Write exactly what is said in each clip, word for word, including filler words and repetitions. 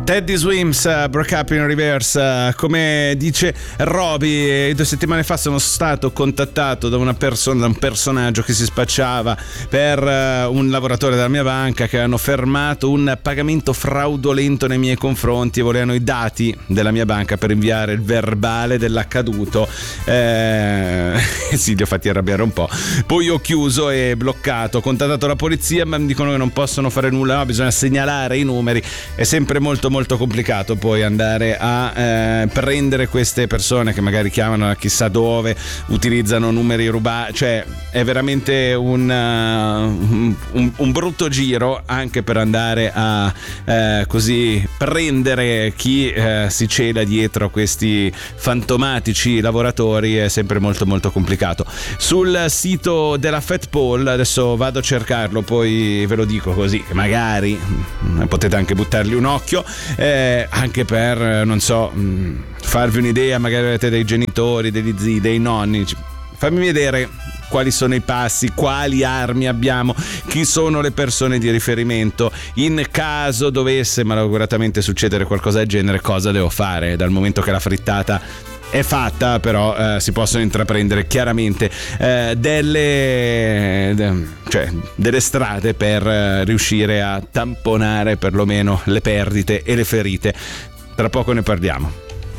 Teddy Swims, uh, Broke Up in Reverse. Uh, come dice Roby, due settimane fa sono stato contattato da una persona, da un personaggio che si spacciava per uh, un lavoratore della mia banca, che hanno fermato un pagamento fraudolento nei miei confronti e volevano i dati della mia banca per inviare il verbale dell'accaduto. Eh, sì, li ho fatti arrabbiare un po'. Poi ho chiuso e bloccato, ho contattato la polizia, ma mi dicono che non possono fare nulla, no, bisogna segnalare i numeri. È sempre molto molto complicato poi andare a eh, prendere queste persone che magari chiamano da chissà dove, utilizzano numeri rubati, cioè è veramente un, uh, un, un brutto giro anche per andare a eh, così prendere chi eh, si cela dietro questi fantomatici lavoratori. È sempre molto molto complicato. Sul sito della Fatpol, adesso vado a cercarlo, poi ve lo dico così magari potete anche buttargli un occhio, eh, anche per, non so, mh, farvi un'idea, magari avete dei genitori, degli zii, dei nonni. Fammi vedere quali sono i passi, quali armi abbiamo, chi sono le persone di riferimento. In caso dovesse malauguratamente succedere qualcosa del genere, cosa devo fare? Dal momento che la frittata è fatta, però eh, si possono intraprendere chiaramente eh, delle de, cioè delle strade per eh, riuscire a tamponare perlomeno le perdite e le ferite. Tra poco ne parliamo.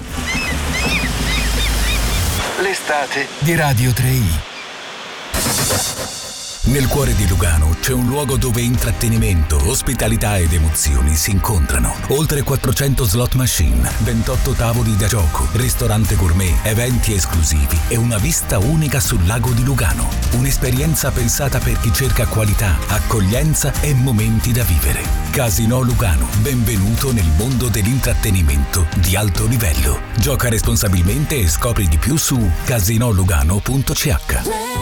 L'estate di Radio tre i. Nel cuore di Lugano c'è un luogo dove intrattenimento, ospitalità ed emozioni si incontrano. Oltre quattrocento slot machine, ventotto tavoli da gioco, ristorante gourmet, eventi esclusivi e una vista unica sul lago di Lugano. Un'esperienza pensata per chi cerca qualità, accoglienza e momenti da vivere. Casino Lugano, benvenuto nel mondo dell'intrattenimento di alto livello. Gioca responsabilmente e scopri di più su casino lugano punto c h.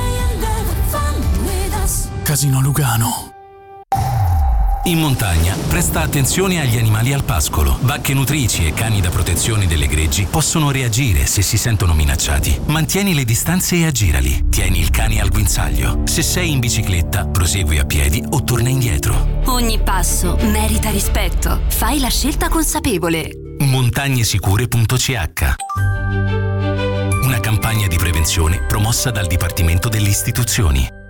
Casino Lugano. In montagna, presta attenzione agli animali al pascolo. Vacche nutrici e cani da protezione delle greggi possono reagire se si sentono minacciati. Mantieni le distanze e aggirali. Tieni il cane al guinzaglio. Se sei in bicicletta, prosegui a piedi o torna indietro. Ogni passo merita rispetto. Fai la scelta consapevole. montagnesicure punto c h. Una campagna di prevenzione promossa dal Dipartimento delle Istituzioni.